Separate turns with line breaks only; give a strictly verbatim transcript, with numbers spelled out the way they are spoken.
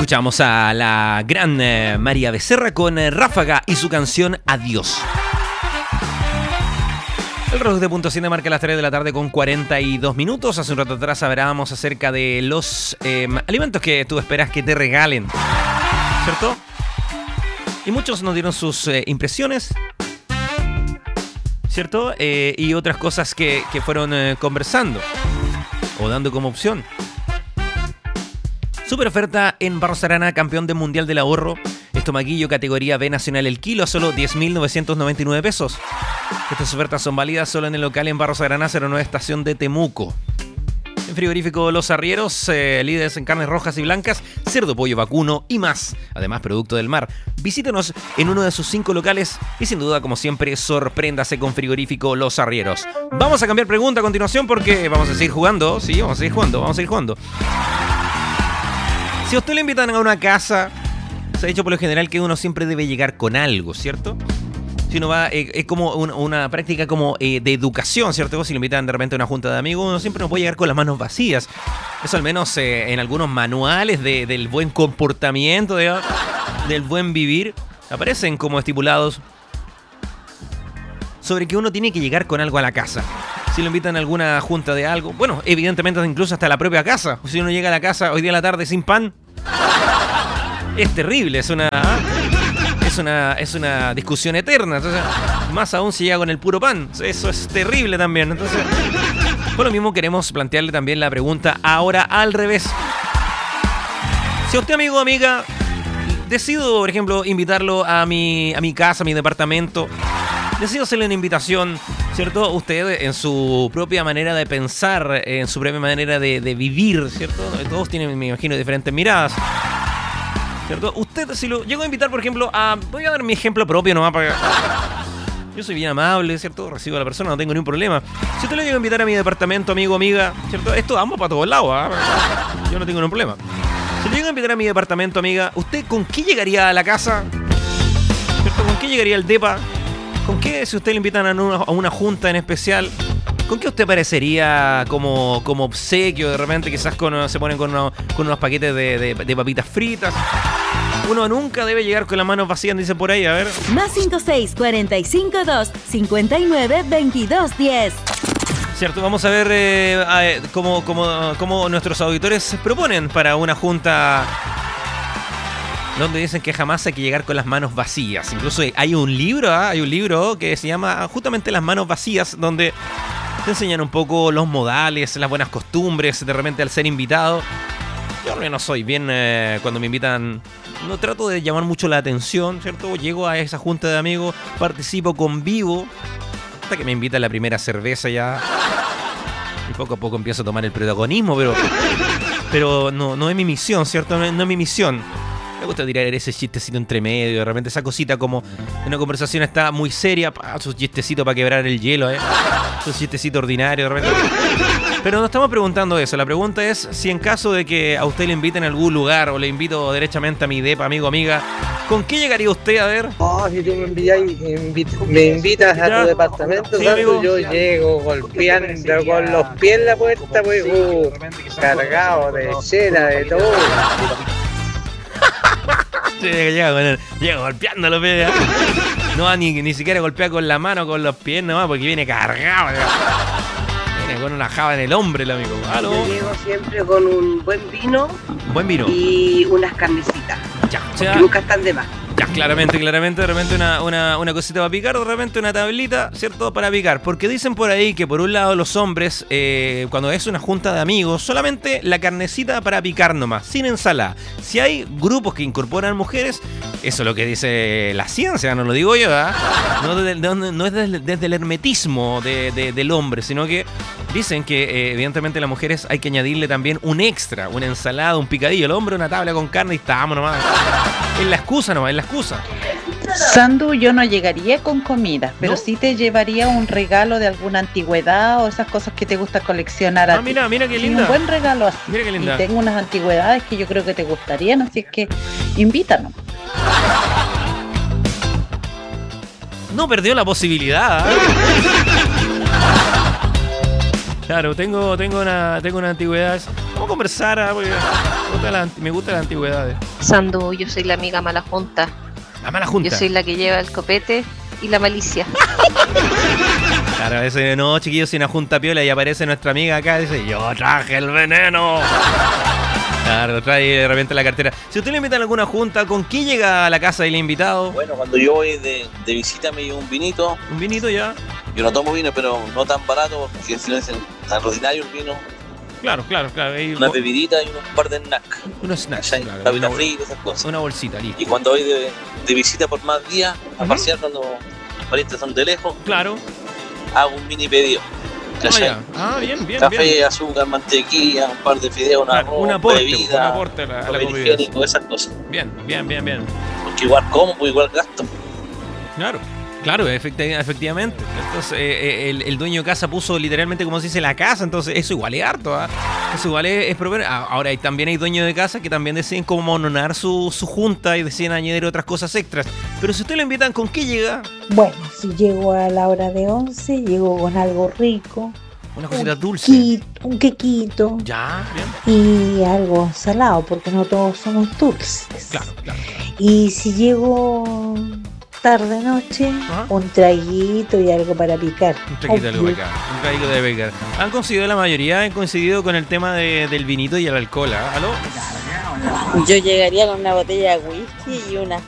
Escuchamos a la gran eh, María Becerra con eh, Ráfaga y su canción Adiós. El reloj de punto siete marca las tres de la tarde con cuarenta y dos minutos. Hace un rato atrás hablábamos acerca de los eh, alimentos que tú esperas que te regalen, ¿cierto? Y muchos nos dieron sus eh, impresiones, ¿cierto? Eh, y otras cosas que, que fueron eh, conversando o dando como opción. Super oferta en Barros Arana, campeón del Mundial del Ahorro. Estomaquillo categoría B nacional el kilo a solo diez mil novecientos noventa y nueve pesos. Estas ofertas son válidas solo en el local en Barros Arana, cero nueve estación de Temuco. En frigorífico Los Arrieros, eh, líderes en carnes rojas y blancas, cerdo, pollo, vacuno y más. Además, producto del mar. Visítenos en uno de sus cinco locales y sin duda, como siempre, sorpréndase con frigorífico Los Arrieros. Vamos a cambiar pregunta a continuación porque vamos a seguir jugando. Sí, vamos a seguir jugando, vamos a seguir jugando. Si a usted le invitan a una casa, se ha dicho por lo general que uno siempre debe llegar con algo, ¿cierto? Si uno va, eh, es como una, una práctica como eh, de educación, ¿cierto? Si le invitan de repente a una junta de amigos, uno siempre no puede llegar con las manos vacías. Eso al menos eh, en algunos manuales de, del buen comportamiento, de, del buen vivir, aparecen como estipulados sobre que uno tiene que llegar con algo a la casa. Si lo invitan a alguna junta de algo, bueno, evidentemente incluso hasta la propia casa. Si uno llega a la casa hoy día a la tarde sin pan, es terrible, es una... Es una, es una discusión eterna. Entonces, más aún si llega con el puro pan. Eso es terrible también. Entonces, por lo mismo queremos plantearle también la pregunta ahora al revés. Si a usted, amigo o amiga, decido, por ejemplo, invitarlo a mi, a mi casa, a mi departamento, decido hacerle una invitación, ¿cierto? Usted, en su propia manera de pensar, en su propia manera de, de vivir, ¿cierto? Todos tienen, me imagino, diferentes miradas, ¿cierto? Usted, si lo llego a invitar, por ejemplo, a... Voy a dar mi ejemplo propio nomás para... Yo soy bien amable, ¿cierto? Recibo a la persona, no tengo ningún problema. Si usted lo llega a invitar a mi departamento, amigo, amiga, ¿cierto? Esto vamos para todos lados, ¿eh? Yo no tengo ningún problema. Si lo llega a invitar a mi departamento, amiga, ¿usted con qué llegaría a la casa? ¿Cierto? ¿Con qué llegaría al depa? ¿Con qué, si usted le invitan a una, a una junta en especial, con qué usted parecería como, como obsequio? De repente quizás con, se ponen con, uno, con unos paquetes de, de, de papitas fritas. Uno nunca debe llegar con las manos vacías, dicen por ahí, a ver.
Más cinco seis, cuarenta y cinco dos, cincuenta y nueve, veintidós diez.
Cierto, vamos a ver eh, eh, cómo, cómo, cómo nuestros auditores proponen para una junta donde dicen que jamás hay que llegar con las manos vacías. Incluso hay un libro, ¿eh? hay un libro que se llama justamente Las manos vacías, donde te enseñan un poco los modales, las buenas costumbres, de repente al ser invitado. Yo no soy bien eh, cuando me invitan, no trato de llamar mucho la atención, ¿cierto? Llego a esa junta de amigos, participo, convivo, hasta que me invitan la primera cerveza ya. Y poco a poco empiezo a tomar el protagonismo, pero, pero no, no es mi misión, ¿cierto? No es, no es mi misión. Me gusta tirar ese chistecito entre medio, de repente esa cosita como en una conversación está muy seria, pa, su chistecito para quebrar el hielo, ¿eh? Su chistecito ordinario, de repente. Pero no estamos preguntando eso, la pregunta es si en caso de que a usted le inviten a algún lugar o le invito derechamente a mi depa, amigo, amiga, ¿con qué llegaría usted a ver?
Oh, si tú me, envías, invit- me invitas a
¿Ya?
tu departamento,
Sí,
Santo,
amigo.
yo llego golpeando con los pies en la puerta, pues, uh, cargado de chela, de todo.
Llega, con el, llega golpeando los pies, ¿eh? No, ni, ni siquiera golpea con la mano, con los pies nomás, porque viene cargado, ¿eh? Viene con una java en el hombre el amigo. ¿Aló?
Yo llego siempre con un buen vino
Buen vino.
y unas carnecitas,
Ya, o
porque
sea,
nunca están de más.
ya, claramente, claramente, de repente una, una, una cosita para picar, de repente una tablita, ¿cierto? Para picar. Porque dicen por ahí que por un lado los hombres, eh, cuando es una junta de amigos, solamente la carnecita para picar nomás, sin ensalada. Si hay grupos que incorporan mujeres, eso es lo que dice la ciencia, no lo digo yo, ¿eh? No, desde, no, no es desde, desde el hermetismo de, de, del hombre, sino que dicen que eh, evidentemente a las mujeres hay que añadirle también un extra, una ensalada, un picadillo. El hombre una tabla con carne y estamos nomás. Es la excusa nomás, es la excusa.
Sandu, yo no llegaría con comida, pero
¿No?
sí te llevaría un regalo de alguna antigüedad o esas cosas que te gusta coleccionar a
Ah,
ti.
mira, mira qué
Sí,
linda.
un buen regalo así.
Mira qué linda.
Y tengo unas antigüedades que yo creo que te gustarían, así es que invítanos.
No perdió la posibilidad, ¿eh? Claro, tengo, tengo, una, tengo una antigüedad. Vamos a conversar, ¿eh? Porque gusta la, me gusta las antigüedades.
Sandu, yo soy la amiga mala junta.
La mala junta.
Yo soy la que lleva el copete y la malicia.
Claro, a veces, no, chiquillos, si una junta piola y aparece nuestra amiga acá y dice, yo traje el veneno. Claro, trae de repente la cartera. Si usted le invita a alguna junta, ¿con qué llega a la casa del invitado?
Bueno, cuando yo voy de, de visita me llevo un vinito.
¿Un vinito ya?
Yo no tomo vino, pero no tan barato, porque si no es tan rutinario el vino.
Claro, claro, claro. Ahí,
una bebidita y un par de snacks.
Unos snacks, claro.
Papitas fritas, esas cosas.
Una bolsita, listo.
Y cuando voy de, de visita por más días, a uh-huh. pasear cuando los parientes son de lejos,
claro,
hago un mini pedido.
Ah, ah, bien, bien.
Café,
bien.
azúcar, mantequilla, un par de fideos, una
claro, un aporte,
bebida,
un aporte a la, a la comida.
Higiénico, esas cosas.
Bien, bien, bien, bien.
Porque igual como, pues igual gasto.
Claro. Claro, efectivamente. Entonces, eh, el, el dueño de casa puso literalmente, como se dice, la casa. Entonces, eso igual es harto. ¿eh? Eso igual es, es proveer. Ahora, también hay dueños de casa que también deciden como mononar su, su junta y deciden añadir otras cosas extras. Pero si usted lo invitan, ¿con qué llega?
Bueno, si llego a la hora de once, llego con algo rico.
Una cosita
un
dulce.
Quito, un quequito.
Ya, bien.
Y algo salado, porque no todos somos dulces.
Claro, claro.
Y si llego tarde noche, ¿ah? Un traguito y algo para picar.
Un traguito de algo para picar. Un traguito de picar. Han coincidido la mayoría, han coincidido con el tema de, del vinito y el alcohol. ¿eh? ¿Aló?
Yo llegaría con una botella de whisky y unas